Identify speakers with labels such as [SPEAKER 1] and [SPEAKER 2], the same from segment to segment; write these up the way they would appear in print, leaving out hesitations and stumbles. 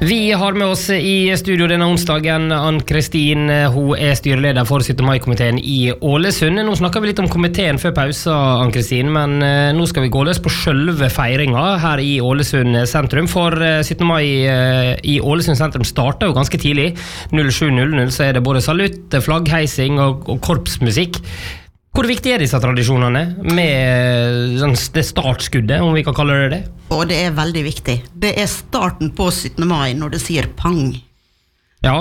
[SPEAKER 1] Vi har med oss i studio denne onsdagen Ann-Kristin, hun styreleder for 17. mai-komiteen i Ålesund. Nå snakker vi litt om komiteen før pausa, Ann-Kristin, men nå skal vi gå løs på selve feiringa her i Ålesund sentrum, for 17. mai i Ålesund sentrum startet jo ganske tidlig. 07:00 så det både salutt, flaggheising og korpsmusikk. Hvor viktig disse tradisjonene med det startskuddet, om vi kan kalle det det?
[SPEAKER 2] Og det veldig viktig. Det starten på 17. mai når det sier pang.
[SPEAKER 1] Ja,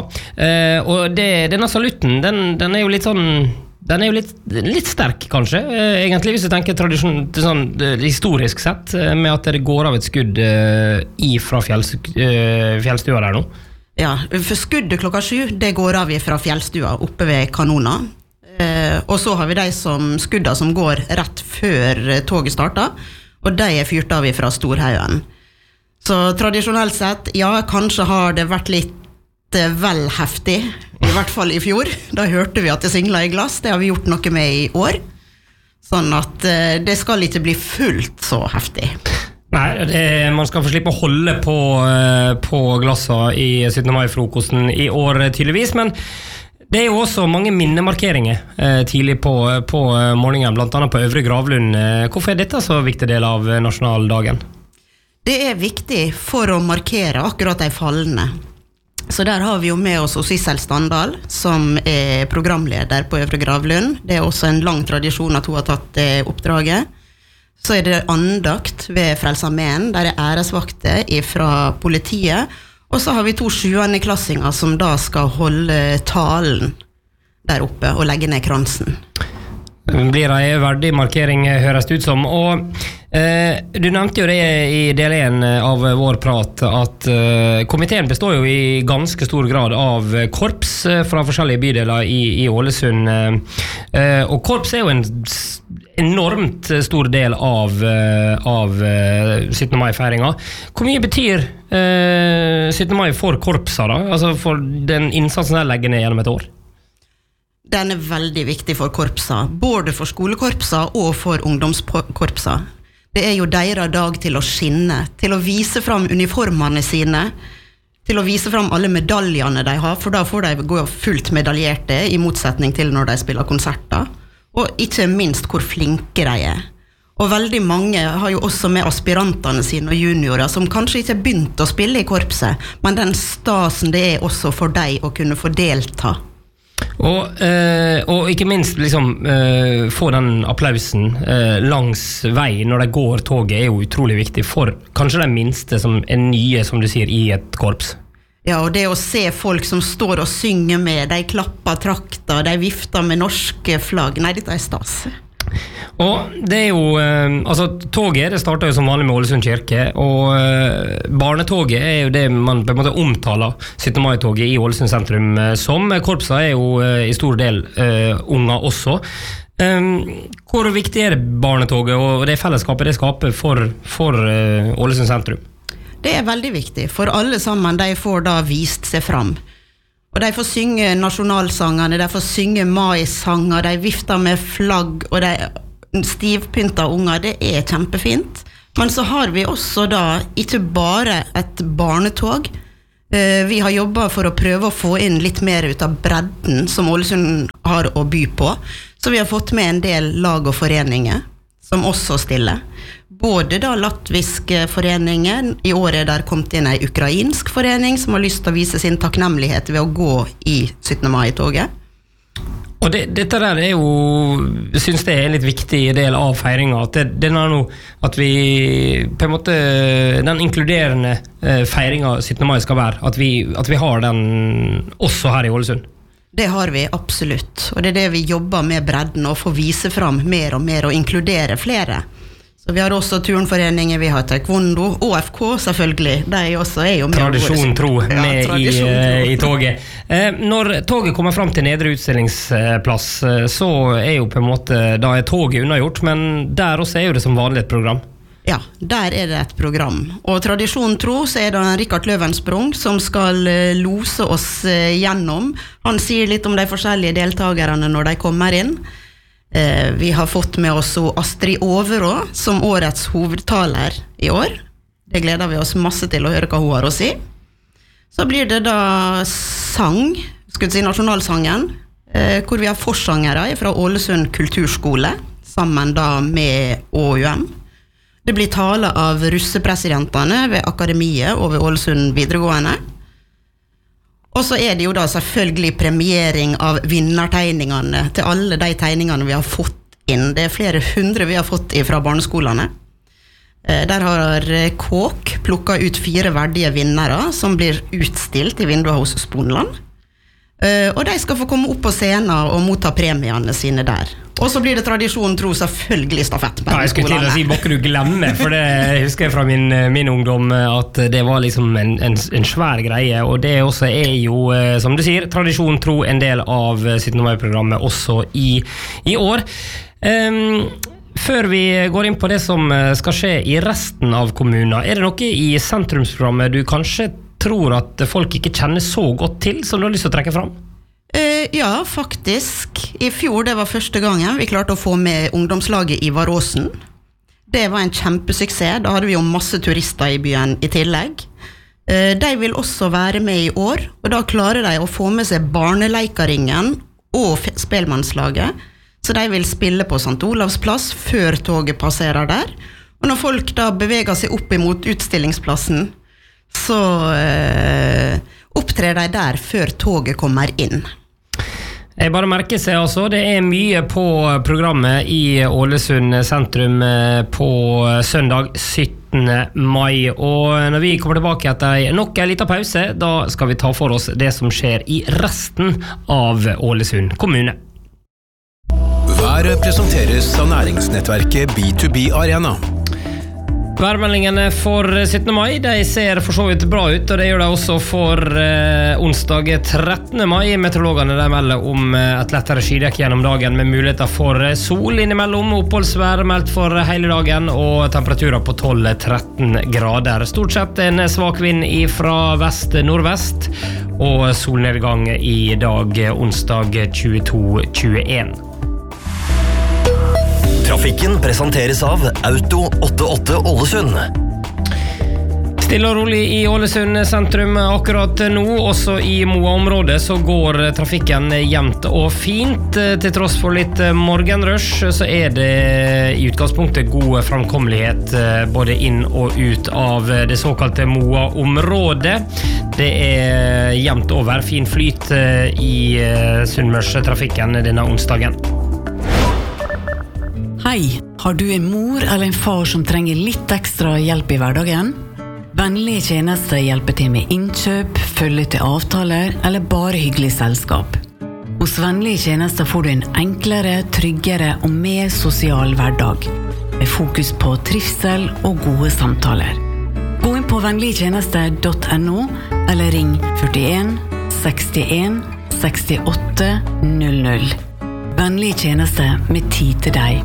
[SPEAKER 1] og denne salutten, den jo litt sånn, den jo litt sterk kanskje, egentlig hvis du tenker tradisjon, sånn, historisk sett, med at det går av et skudd fra fjellstua der nå.
[SPEAKER 2] Ja, for skuddet klokka 7, det går av fra fjellstua oppe ved kanona. Og så har vi de skudda som går rett før toget starter, og de fyrt av fra Storhaugen. Så tradisjonelt sett, ja, kanskje har det vært litt vel heftig, i hvert fall i fjor. Da hørte vi at det singlet i glass, det har vi gjort noe med i år. Sånn at det skal ikke bli fullt så heftig.
[SPEAKER 1] Nei, man skal få slippe å holde på glassa i 17. mai-frokosten i år tydeligvis, men det jo også mange minnemarkeringer tidlig på morgenen, blant annet på Øvre Gravlund. Hvorfor dette så viktig del av nasjonaldagen?
[SPEAKER 2] Det viktig for å markere akkurat de fallene. Så der har vi jo med oss Sissel Standal, som programleder på Øvre Gravlund. Det også en lang tradisjon at hun har tatt oppdraget. Så det andakt ved Frelsesarmeen, der æresvakter fra politiet. Og så har vi 2 7.-klassinger som da skal holde talen der oppe og legge ned kransen.
[SPEAKER 1] Det blir en verdig markering, høres det ut som. Og du nevnte jo det i del 1 av vår prat, at komiteen består jo i ganske stor grad av korps fra forskjellige bydeler i Ålesund. Og korps jo en enormt stor del av 17. mai-feiringa. Hvor mye betyr 17. mai for korpsa da? Altså for den innsatsen der legger ned gjennom et år?
[SPEAKER 2] Den veldig viktig for korpsa, både for skolekorpsa og for ungdomskorpsa. Det jo deres dag til å skinne, til å vise fram uniformene sine, til å vise fram alle medaljene de har, for da får de gå fullt medaljerte, i motsetning til når de spiller konserter. Og ikke minst hvor flinke de Og veldig mange har jo også med aspirantene sine og juniorer, som kanskje ikke har begynt å spille i korpset, men den stasen det også for deg å kunne få delta.
[SPEAKER 1] Og ikke minst liksom, få den applausen langs vei når det går toget jo utrolig viktig for kanskje den minste som nye, som du sier, i et korps.
[SPEAKER 2] Ja, og det å se folk som står og synger med, de klapper trakter, de vifter med norske flagg, nei, dette stas.
[SPEAKER 1] Og det jo, altså toget, det startet jo som vanlig med Ålesund kirke, og barnetoget jo det man på en måte omtaler 17. mai-toget i Ålesund sentrum som. Korpsa jo i stor del unger også. Hvor viktig det barnetoget og det fellesskapet det skaper for Ålesund sentrum?
[SPEAKER 2] Det veldig viktig, for alle sammen de får da vist seg fram. Og de får synge nasjonalsangene, de får synge mai-sanger, de vifter med flagg, og de stivpynta unger, det kjempefint. Men så har vi også da ikke bare et barnetog. Vi har jobbet for å prøve å få inn litt mer ut av bredden som Ålesund har å by på. Så vi har fått med en del lag og foreninger som også stiller. Både da latviske foreningen, i år der kommet inn en ukrainsk forening som har lyst til å vise sin takknemlighet ved å gå i 17. mai-toget.
[SPEAKER 1] Og dette der jo, jeg synes det en litt viktig del av feiringen, at den nå, at vi på en måte, den inkluderende feiringen 17. mai skal være, at vi har den også her i Ålesund.
[SPEAKER 2] Det har vi absolutt, og det det vi jobber med bredden, å få vise fram mer og mer og inkludere flere. Så vi har også turnforeninger, vi har taekwondo, OFK selvfølgelig, de også jo med.
[SPEAKER 1] Tradisjon tro med i toget. Når toget kommer fram til nedre utstillingsplass, så jo på en måte, da toget unnagjort, men der også jo det som vanlig et program.
[SPEAKER 2] Ja, der det et program. Og tradisjon tro så det Rikard Løvensprung som skal lose oss gjennom. Han sier litt om de forskjellige deltagerne når de kommer inn. Vi har fått med oss Astrid Overå som årets hovedtaler i år. Det gleder vi oss masse til å høre hva hun har å si. Så blir det da sang, nasjonalsangen, hvor vi har forsangere fra Ålesund kulturskole, sammen da med ÅUM. Det blir tale av russepresidentene ved Akademiet og ved Ålesund videregående. Og så det jo da selvfølgelig premiering av vinnertegningene til alle de tegningene vi har fått inn. Det flere hundre vi har fått fra barneskolene. Der har Kåk plukket ut 4 verdige vinnere som blir utstilt i vinduet hos Sponland. Og de skal få komme opp på scenen og motta premiene sine der. Og så blir det tradisjonen tro selvfølgelig stafett.
[SPEAKER 1] Ja, jeg skulle til å si, må du glemme, for det husker jeg fra min ungdom, at det var liksom en svær greie, og det også jo, som du sier, tradisjon tro en del av 17. mai-programmet også i år. Før vi går inn på det som skal skje i resten av kommunen, det noe i sentrumsprogrammet du kanskje tror at folk ikke kjenner så godt til, som du har lyst til å trekke fram?
[SPEAKER 2] Ja, faktisk. I fjor, det var første gangen vi klarte å få med ungdomslaget i Varåsen. Det var en kjempesuksess. Da hadde vi jo masse turister i byen i tillegg. De vil også være med i år, og da klarer de å få med seg barneleikaringen og spelmannslaget, så de vil spille på St. Olavs plass før toget passerer der. Og når folk da beveger seg opp imot utstillingsplassen, så opptrer de der før toget kommer inn.
[SPEAKER 1] Jeg bare merker seg altså, det mye på programmet i Ålesund sentrum på søndag 17. mai, og når vi kommer tilbake etter nok en liten pause, da skal vi ta for oss det som skjer i resten av Ålesund kommune.
[SPEAKER 3] Været presenteres av næringsnettverket B2B Arena.
[SPEAKER 1] Værmeldingene for 17. mai, de ser for så vidt bra ut, og det gjør det også for onsdag 13. mai. Meteorologene de melder om et lettere skydekk gjennom dagen med muligheter for sol innimellom, oppholdsvær meldt for hele dagen, og temperaturer på 12-13 grader. Stort sett en svak vind fra vest-nordvest, og solnedgang i dag onsdag 22-21.
[SPEAKER 4] Trafikken presenteres av Auto 88 Ålesund.
[SPEAKER 1] Stille og rolig i Ålesund sentrum akkurat nå, også i Moa-området så går trafikken jevnt og fint. Til tross for litt morgenrush så det i utgangspunktet god framkommelighet både inn og ut av det såkalte Moa-området. Det jevnt over fin flyt i Sunnmørstrafikken denne onsdagen.
[SPEAKER 5] Hei, har du en mor eller en far som trenger litt ekstra hjelp i hverdagen? Vennlige tjenester hjelper til med innkjøp, følge til avtaler eller bare hyggelig selskap. Hos Vennlige tjenester får du en enklere, tryggere og mer sosial hverdag, med fokus på trivsel og gode samtaler. Gå inn på vennligtjenester.no eller ring 41 61 68 00. Vennlige tjenester med tid til deg.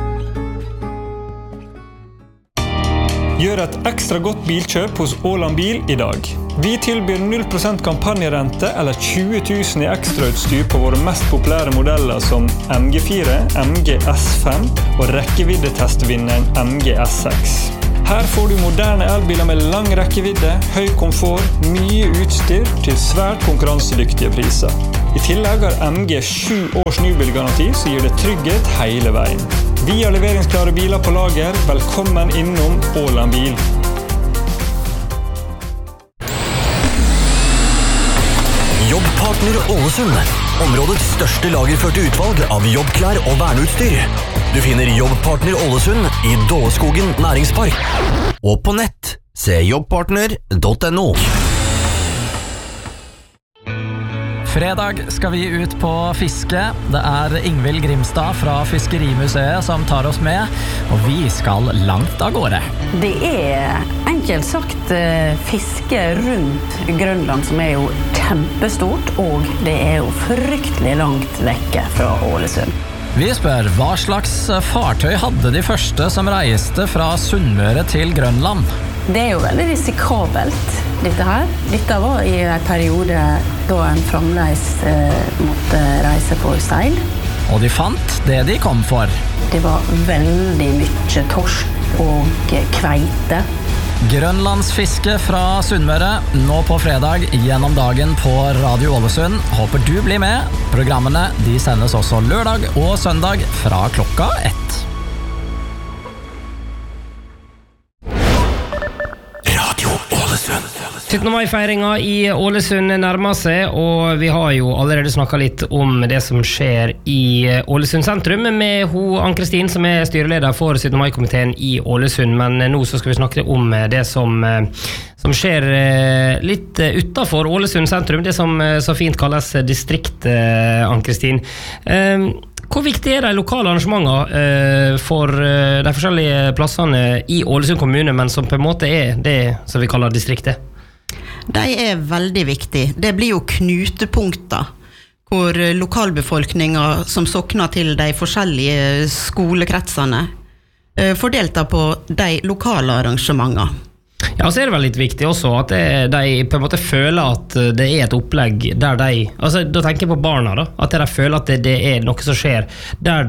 [SPEAKER 6] Gjør et ekstra godt bilkjøp hos Åland Bil i dag. Vi tilbyr 0% kampanjerente eller 20 000 i ekstrautstyr på våre mest populære modeller som MG4, MG S5 og rekkeviddetestvinneren MG S6. Her får du moderne elbiler med lang rekkevidde, høy komfort, mye utstyr til svært konkurransedyktige priser. I tillegg har MG 7 års nybilgaranti, så gir det trygghet hele veien. Vi har leveringsklare biler på lager. Velkommen innom Åland Bil.
[SPEAKER 4] Jobbpartner Ålesund. Områdets største lagerførte utvalg av jobbklær og verneutstyr. Du finner Jobbpartner Ålesund i Dåleskogen næringspark. Og på nett, se jobbpartner.no.
[SPEAKER 7] Fredag skal vi ut på fiske. Det Ingvild Grimstad fra Fiskerimuseet som tar oss med, og vi skal langt av gårde.
[SPEAKER 8] Det enkelt sagt fiske rundt Grønland, som jo kjempestort, og det jo fryktelig langt vekke fra Ålesund.
[SPEAKER 7] Vi spør, hva slags fartøy hadde de første som reiste fra Sunnmøre til Grønland?
[SPEAKER 8] Det jo veldig risikabelt, dette her. Dette var i en periode da en fremdeles måtte reise på seil.
[SPEAKER 7] Og de fant det de kom for.
[SPEAKER 8] Det var veldig mye torsk og kveite.
[SPEAKER 7] Grønlandsfiske fra Sunnmøre, nå på fredag gjennom dagen på Radio Ålesund. Håper du blir med. Programmene de sendes også lørdag og søndag fra klokka 1.
[SPEAKER 3] Radio Ålesund.
[SPEAKER 1] 17. mai-feiringa i Ålesund nærmer seg, og vi har jo allerede snakket litt om det som skjer i Ålesund sentrum med Ann-Kristin, som er styreleder for 17. mai-komiteen i Ålesund, men nå så skal vi snakke om det som skjer litt utenfor Ålesund sentrum, det som så fint kalles distrikt, Ann-Kristin. Hvor viktig er de lokale arrangementene for de forskjellige plassene i Ålesund kommune, men som på en måte er det som vi kaller distriktet?
[SPEAKER 2] De er veldig viktige. Det blir jo knutepunkter hvor lokalbefolkningen som sokner til de forskjellige skolekretsene får delta på de lokale arrangementene.
[SPEAKER 1] Ja, så er det vel litt viktig også at de på en måte føler at det er et opplegg der de, altså da tenker jeg på barna da, at de føler at det er noe som skjer der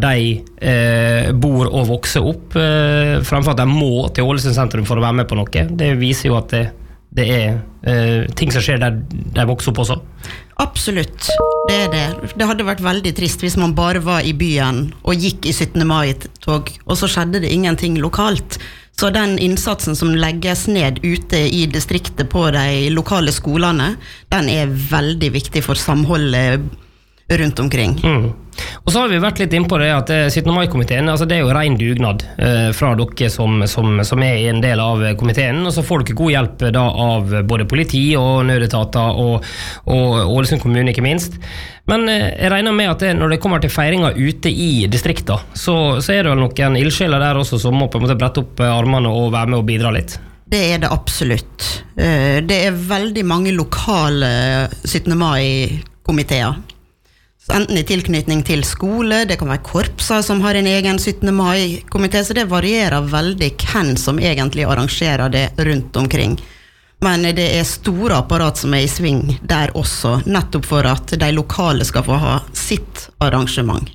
[SPEAKER 1] de bor og vokser opp, fremfor at de må til Ålesund sentrum for å være med på noe. Det viser jo at det er ting som skjer der de vokser opp også. Absolutt,
[SPEAKER 2] det er det. Det hadde vært veldig trist hvis man bare var i byen og gikk i 17. mai-tog, og så skjedde det ingenting lokalt. Så den innsatsen som legges ned ute i distriktet på de lokale skolene, den er veldig viktig for samholdet rundt omkring.
[SPEAKER 1] Og så har vi vært litt inn på det at 17. mai-komiteen, altså det er jo ren dugnad fra dere som er en del av komiteen, og så får dere god hjelp da av både politi og nødetater og Ålesund kommune ikke minst. Men jeg regner med at når det kommer til feiringa ute i distrikta, så er det vel noen ildsjeler der også som må på en måte brette opp armene og være med og bidra litt.
[SPEAKER 2] Det er det absolutt. Det er veldig mange lokale 17. mai-komiteer. Enten i tilknytning til skole, det kan være korpser som har en egen 17. mai-komité, så det varierer veldig hvem som egentlig arrangerer det rundt omkring. Men det er store apparat som er i sving der også, nettopp for at de lokale skal få ha sitt arrangement.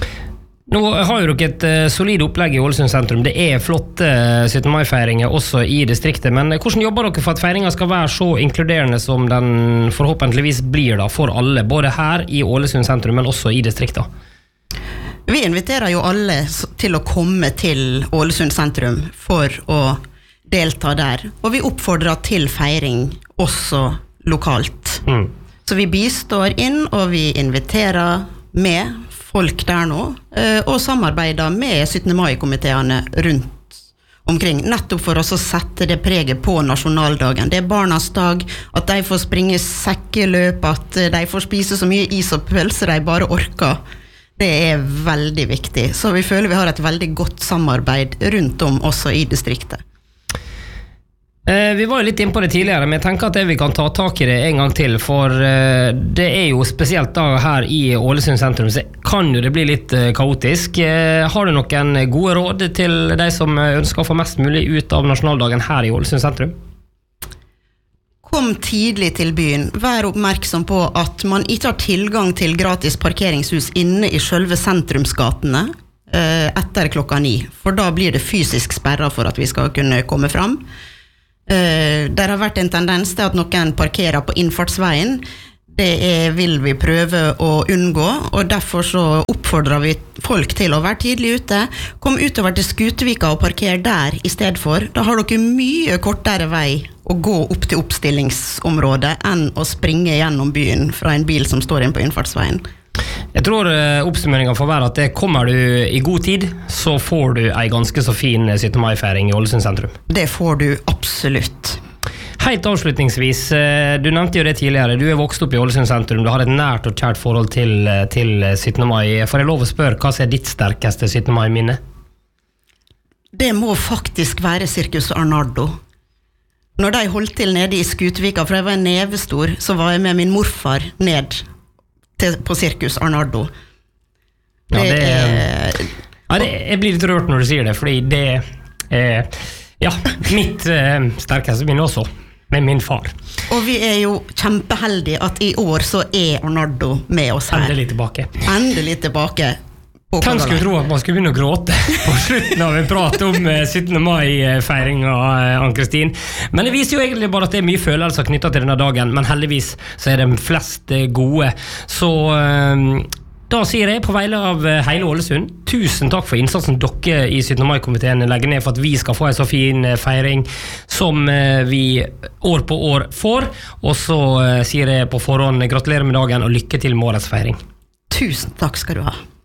[SPEAKER 1] Nå har jo dere et solid opplegg i Ålesund sentrum. Det er flotte 17. mai-feiringer også i distriktet, men hvordan jobber dere for at feiringen skal være så inkluderende som den forhåpentligvis blir da for alle, både her i Ålesund sentrum, men også i distriktet?
[SPEAKER 2] Vi inviterer jo alle til å komme til Ålesund sentrum for å delta der, og vi oppfordrer til feiring også lokalt. Så vi bistår inn, og vi inviterer med folk der nå, og samarbeider med 17. mai-komiteene rundt omkring, nettopp for oss å sette det preget på nasjonaldagen. Det er barnas dag, at de får springe sekkeløp, at de får spise så mye is og pølse de bare orker. Det er veldig viktig, så vi føler vi har et veldig godt samarbeid rundt om også i distriktet.
[SPEAKER 1] Vi var jo litt inn på det tidligere, men jeg tenker at vi kan ta tak i det en gang til, for det er jo spesielt da her i Ålesund sentrum, så kan jo det bli litt kaotisk. Har du noen gode råd til de som ønsker å få mest mulig ut av nasjonaldagen her i Ålesund sentrum?
[SPEAKER 2] Kom tidlig til byen. Vær oppmerksom på at man ikke har tilgang til gratis parkeringshus inne i selve sentrumsgatene etter klokka 9, for da blir det fysisk sperret for at vi skal kunne komme fram. Der har vært en tendens til at noen parkerer på innfartsveien. Det vil vi prøve å unngå, og derfor så oppfordrer vi folk til å være tidlig ute. Kom utover til Skutevika og parker der i stedet for. Da har dere mye kortere vei å gå opp til oppstillingsområdet enn å springe gjennom byen fra en bil som står inn på innfartsveien.
[SPEAKER 1] Jeg tror oppsummeringen får være at kommer du i god tid, så får du en ganske så fin 17. mai-feiring i Ålesund sentrum.
[SPEAKER 2] Det får du absolutt.
[SPEAKER 1] Helt avslutningsvis, du nevnte jo det tidligere, du er vokst opp i Ålesund sentrum, du har et nært og kjært forhold til 17. mai. For jeg lov å spørre, hva er ditt sterkeste 17. mai-minne?
[SPEAKER 2] Det må faktisk være Circus Arnardo. Når de holdt til nede i Skutevika, for jeg var en nevestor, så var jeg med min morfar ned på Circus Arnardo.
[SPEAKER 1] Jeg blir litt rørt når du sier det, fordi det er mitt sterkeste minne også, med min far.
[SPEAKER 2] Og vi er jo kjempeheldige at i år så er Arnardo med oss her.
[SPEAKER 1] Endelig tilbake Hvem skulle tro at man skulle begynne å gråte på slutten av en prat om 17. mai-feiringa, Ann-Kristin. Men det viser jo egentlig bare at det er mye følelser knyttet til denne dagen, men heldigvis så er de flest gode. Så da sier jeg på vegne av hele Ålesund, tusen takk for innsatsen dere i 17. mai-komiteen legger ned for at vi skal få en så fin feiring som vi år på år får. Og så sier jeg på forhånd gratulerer med dagen og lykke til med årets feiring.
[SPEAKER 2] Tusen takk skal du ha.